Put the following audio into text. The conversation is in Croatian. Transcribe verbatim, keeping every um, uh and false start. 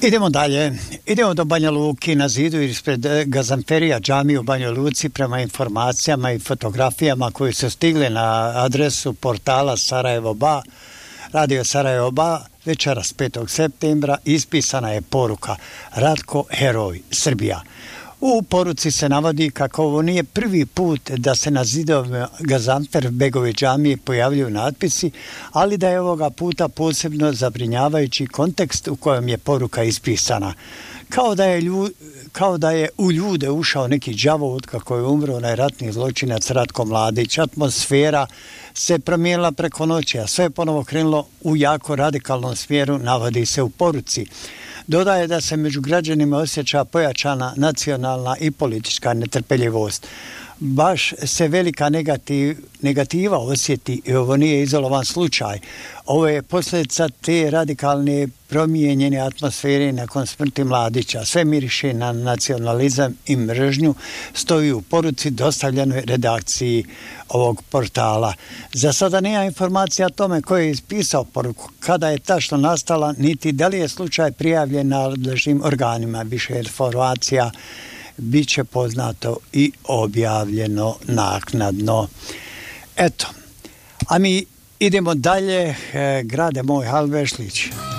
Idemo dalje. Idemo do Banja Luki, na zidu ispred Gazanferija džamije u Banjoj Luci, prema informacijama i fotografijama koje su stigle na adresu portala Sarajevo Ba, Radio Sarajevo Ba, večeras petog septembra ispisana je poruka: Ratko, heroj, Srbija. U poruci se navodi kako ovo nije prvi put da se na zidovima Gazanfer Begove džamije pojavljuju natpisi, ali da je ovoga puta posebno zabrinjavajući kontekst u kojem je poruka ispisana. Kao da je, lju, kao da je u ljude ušao neki đavo od kako je umro onaj ratni zločinac Ratko Mladić. Atmosfera se promijenila preko noći, a sve je ponovo krenulo u jako radikalnom smjeru, navodi se u poruci. Dodaje da se među građanima osjeća pojačana nacionalna i politička netrpeljivost. Baš se velika negativ, negativa osjeti i ovo nije izolovan slučaj. Ovo je posljedica te radikalne promijenjene atmosfere nakon smrti Mladića. Sve miriše na nacionalizam i mržnju, stoji u poruci dostavljenoj redakciji ovog portala. Za sada nema informacija o tome ko je ispisao poruku, kada je tačno nastala, niti da li je slučaj prijavljen nadležnim organima. Više informacija bit će poznato i objavljeno naknadno. Eto, a mi idemo dalje, grade moj Halvešlić.